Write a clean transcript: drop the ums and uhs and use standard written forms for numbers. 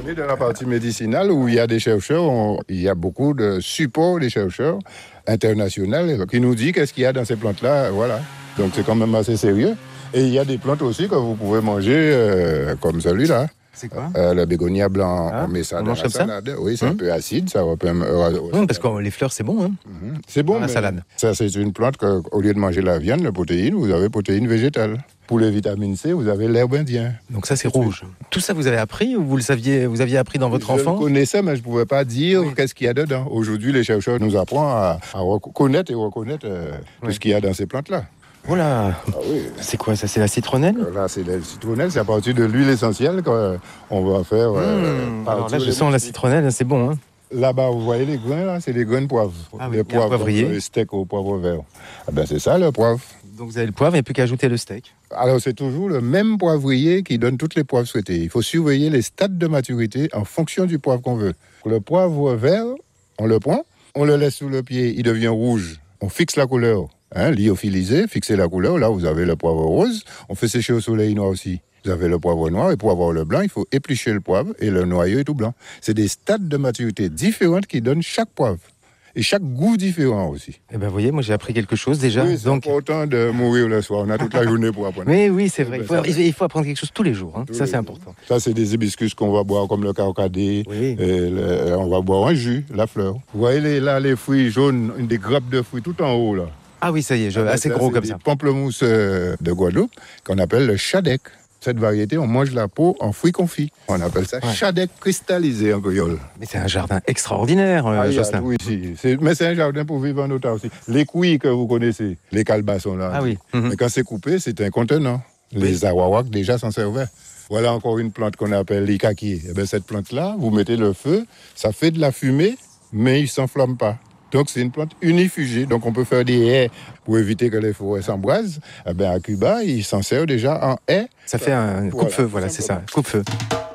Oui, dans la partie médicinale où il y a des chercheurs, il y a beaucoup de supports des chercheurs internationaux qui nous disent qu'est-ce qu'il y a dans ces plantes-là. Voilà. Donc c'est quand même assez sérieux. Et il y a des plantes aussi que vous pouvez manger comme celui-là. C'est quoi Le bégonia blanc, on met ça on dans mange la comme ça salade. Oui, c'est un peu acide, ça va Parce que les fleurs, c'est bon. Hein. C'est bon, Dans la mais salade. ça c'est une plante qu'au lieu de manger la viande, la protéine, vous avez protéine végétale. Pour les vitamines C, vous avez l'herbe indienne. Donc ça, c'est rouge. Tout ça, vous avez appris ou vous le saviez, vous aviez appris dans votre enfance? Je connaissais, mais je ne pouvais pas dire qu'est-ce qu'il y a dedans. Aujourd'hui, les chercheurs nous apprennent à reconnaître tout ce qu'il y a dans ces plantes-là. Voilà. Ah oui. C'est quoi ça? C'est la citronnelle? Là, c'est la citronnelle, c'est à partir de l'huile essentielle qu'on va faire. Alors là, je sens la citronnelle, c'est bon. Hein. Là-bas, vous voyez les grains, là, c'est les grains de poivre. Ah oui, les poivres, poivrier. Le steak au poivre vert. Ah ben, c'est ça, le poivre. Donc vous avez le poivre, il n'y a plus qu'à ajouter le steak. Alors, c'est toujours le même poivrier qui donne toutes les poivres souhaitées. Il faut surveiller les stades de maturité en fonction du poivre qu'on veut. Le poivre vert, on le prend, on le laisse sous le pied, il devient rouge. On fixe la couleur. Lyophilisé, fixer la couleur. Là, vous avez le poivre rose. On fait sécher au soleil noir aussi. Vous avez le poivre noir et pour avoir le blanc, il faut éplucher le poivre et le noyau est tout blanc. C'est des stades de maturité différents qui donnent chaque poivre. Et chaque goût différent aussi. Eh ben, vous voyez, moi j'ai appris quelque chose déjà. Oui, c'est important de mourir le soir. On a toute la journée pour apprendre. Mais oui, c'est vrai. Il faut apprendre quelque chose tous les jours. Hein. Ça, c'est important. Ça, c'est des hibiscus qu'on va boire comme le carcadé. Oui. On va boire un jus, la fleur. Vous voyez là, les fruits jaunes, des grappes de fruits tout en haut là. Ah oui, ça y est, assez gros comme ça. Des pamplemousses de Guadeloupe qu'on appelle le chadec. Cette variété, on mange la peau en fruits confits. On appelle ça chadec cristallisé en créole. Mais c'est un jardin extraordinaire, Jocelyn. Oui, mais c'est un jardin pour vivre en autant aussi. Les couilles que vous connaissez, les calebassons là. Ah oui. Mais quand c'est coupé, c'est un contenant. Les awawaks déjà s'en servaient. Voilà encore une plante qu'on appelle l'ikaki. Eh bien, cette plante-là, vous mettez le feu, ça fait de la fumée, mais il ne s'enflamme pas. Donc, c'est une plante unifugée. Donc, on peut faire des haies pour éviter que les forêts s'embrasent. Eh bien, à Cuba, ils s'en servent déjà en haies. Ça fait un coupe-feu, voilà, c'est ça, coupe-feu.